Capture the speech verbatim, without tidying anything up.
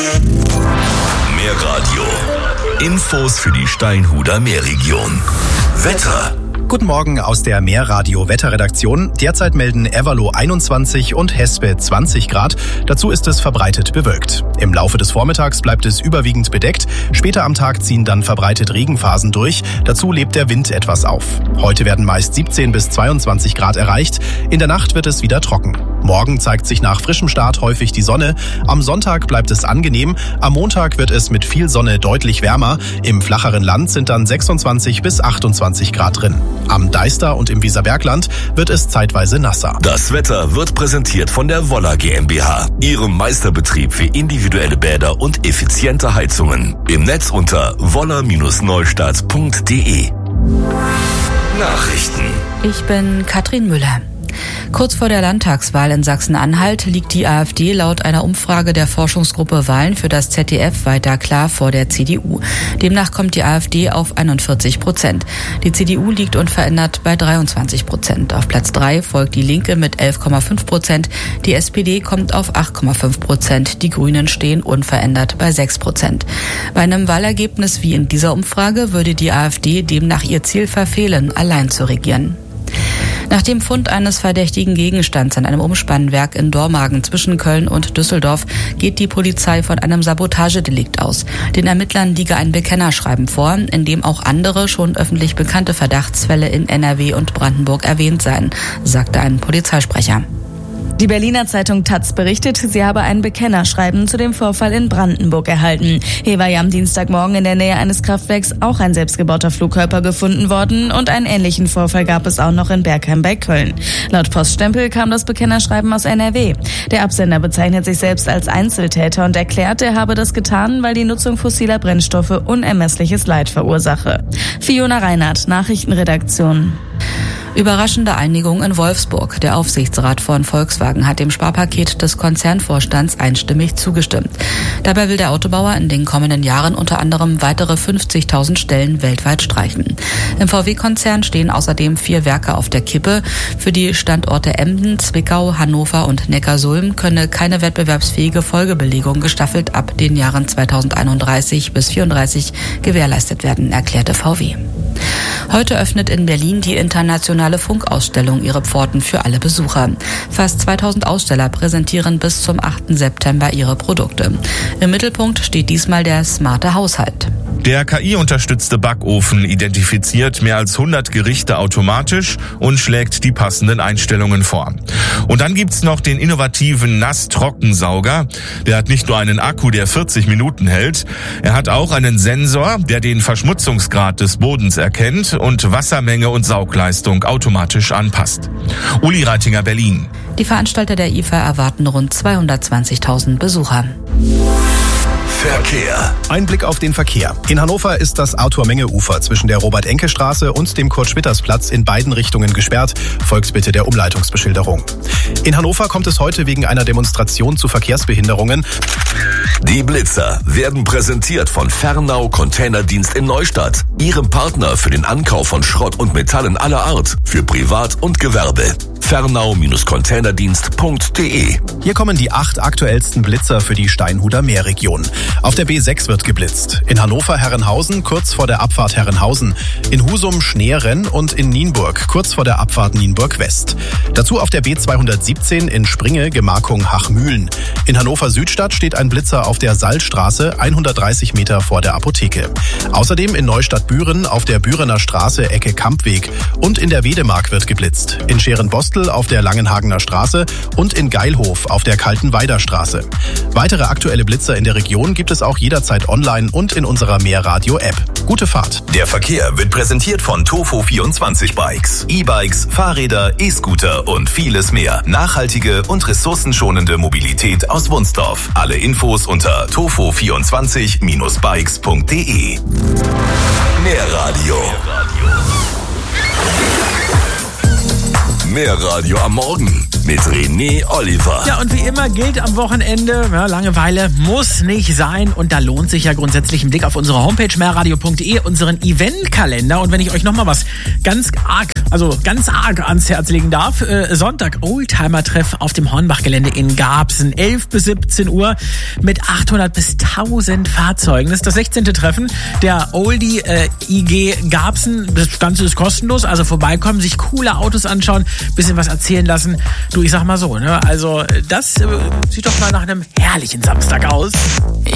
Mehr Radio. Infos für die Steinhuder Meerregion. Wetter. Guten Morgen aus der Meerradio-Wetterredaktion. Derzeit melden Everlo einundzwanzig und Hespe zwanzig Grad. Dazu ist es verbreitet bewölkt. Im Laufe des Vormittags bleibt es überwiegend bedeckt. Später am Tag ziehen dann verbreitet Regenphasen durch. Dazu lebt der Wind etwas auf. Heute werden meist siebzehn bis zweiundzwanzig Grad erreicht. In der Nacht wird es wieder trocken. Morgen zeigt sich nach frischem Start häufig die Sonne. Am Sonntag bleibt es angenehm. Am Montag wird es mit viel Sonne deutlich wärmer. Im flacheren Land sind dann sechsundzwanzig bis achtundzwanzig Grad drin. Am Deister und im Wieserbergland wird es zeitweise nasser. Das Wetter wird präsentiert von der Woller GmbH, ihrem Meisterbetrieb für individuelle Bäder und effiziente Heizungen. Im Netz unter woller Bindestrich neustadt punkt de. Nachrichten. Ich bin Katrin Müller. Kurz vor der Landtagswahl in Sachsen-Anhalt liegt die AfD laut einer Umfrage der Forschungsgruppe Wahlen für das Z D F weiter klar vor der C D U. Demnach kommt die AfD auf einundvierzig Prozent. Die C D U liegt unverändert bei dreiundzwanzig Prozent. Auf Platz drei folgt die Linke mit elf Komma fünf Prozent. Die S P D kommt auf acht Komma fünf Prozent. Die Grünen stehen unverändert bei sechs Prozent. Bei einem Wahlergebnis wie in dieser Umfrage würde die AfD demnach ihr Ziel verfehlen, allein zu regieren. Nach dem Fund eines verdächtigen Gegenstands an einem Umspannwerk in Dormagen zwischen Köln und Düsseldorf geht die Polizei von einem Sabotagedelikt aus. Den Ermittlern liege ein Bekennerschreiben vor, in dem auch andere schon öffentlich bekannte Verdachtsfälle in N R W und Brandenburg erwähnt seien, sagte ein Polizeisprecher. Die Berliner Zeitung Taz berichtet, sie habe ein Bekennerschreiben zu dem Vorfall in Brandenburg erhalten. Hier war ja am Dienstagmorgen in der Nähe eines Kraftwerks auch ein selbstgebauter Flugkörper gefunden worden und einen ähnlichen Vorfall gab es auch noch in Bergheim bei Köln. Laut Poststempel kam das Bekennerschreiben aus N R W. Der Absender bezeichnet sich selbst als Einzeltäter und erklärt, er habe das getan, weil die Nutzung fossiler Brennstoffe unermessliches Leid verursache. Fiona Reinhardt, Nachrichtenredaktion. Überraschende Einigung in Wolfsburg. Der Aufsichtsrat von Volkswagen hat dem Sparpaket des Konzernvorstands einstimmig zugestimmt. Dabei will der Autobauer in den kommenden Jahren unter anderem weitere fünfzigtausend Stellen weltweit streichen. Im V W-Konzern stehen außerdem vier Werke auf der Kippe. Für die Standorte Emden, Zwickau, Hannover und Neckarsulm könne keine wettbewerbsfähige Folgebelegung gestaffelt ab den Jahren zweitausendeinunddreißig bis vierunddreißig gewährleistet werden, erklärte V W. Heute öffnet in Berlin die internationale Funkausstellung ihre Pforten für alle Besucher. Fast zweitausend Aussteller präsentieren bis zum achten September ihre Produkte. Im Mittelpunkt steht diesmal der smarte Haushalt. Der K I-unterstützte Backofen identifiziert mehr als hundert Gerichte automatisch und schlägt die passenden Einstellungen vor. Und dann gibt's noch den innovativen Nass-Trockensauger. Der hat nicht nur einen Akku, der vierzig Minuten hält, er hat auch einen Sensor, der den Verschmutzungsgrad des Bodens erkennt und Wassermenge und Saugleistung automatisch anpasst. Uli Reitinger, Berlin. Die Veranstalter der I F A erwarten rund zweihundertzwanzigtausend Besucher. Verkehr. Ein Blick auf den Verkehr. In Hannover ist das Arthur-Menge-Ufer zwischen der Robert-Enke-Straße und dem Kurt-Schwitters-Platz in beiden Richtungen gesperrt. Folgt bitte der Umleitungsbeschilderung. In Hannover kommt es heute wegen einer Demonstration zu Verkehrsbehinderungen. Die Blitzer werden präsentiert von Fernau Containerdienst in Neustadt, ihrem Partner für den Ankauf von Schrott und Metallen aller Art für Privat und Gewerbe. fernau Bindestrich containerdienst punkt de. Hier kommen die acht aktuellsten Blitzer für die Steinhuder Meerregion. Auf der B sechs wird geblitzt. In Hannover Herrenhausen kurz vor der Abfahrt Herrenhausen. In Husum Schneeren und in Nienburg kurz vor der Abfahrt Nienburg West. Dazu auf der B zweihundertsiebzehn in Springe Gemarkung Hachmühlen. In Hannover Südstadt steht ein Blitzer auf der Salzstraße hundertdreißig Meter vor der Apotheke. Außerdem in Neustadt-Büren auf der Bürener Straße Ecke Kampweg. Und in der Wedemark wird geblitzt. In Scherenbostel auf der Langenhagener Straße und in Geilhof auf der Kaltenweider Straße. Weitere aktuelle Blitzer in der Region gibt es auch jederzeit online und in unserer Meerradio-App. Gute Fahrt. Der Verkehr wird präsentiert von Tofo vierundzwanzig Bikes. E-Bikes, Fahrräder, E-Scooter und vieles mehr. Nachhaltige und ressourcenschonende Mobilität aus Wunsdorf. Alle Infos unter tofo vierundzwanzig Bindestrich bikes punkt de. Meerradio. Meerradio am Morgen. mit René Oliver. Ja, und wie immer gilt am Wochenende, ja, Langeweile muss nicht sein. Und da lohnt sich ja grundsätzlich ein Blick auf unsere Homepage mehrradio punkt de, unseren Eventkalender. Und wenn ich euch nochmal was ganz arg, also ganz arg ans Herz legen darf, äh, Sonntag Oldtimer-Treff auf dem Hornbach-Gelände in Garbsen, elf bis siebzehn Uhr mit achthundert bis tausend Fahrzeugen. Das ist das sechzehnte Treffen der Oldie äh, I G Garbsen. Das Ganze ist kostenlos, also vorbeikommen, sich coole Autos anschauen, bisschen was erzählen lassen. Du, ich sag mal so, ne? Also das äh, sieht doch mal nach einem herrlichen Samstag aus.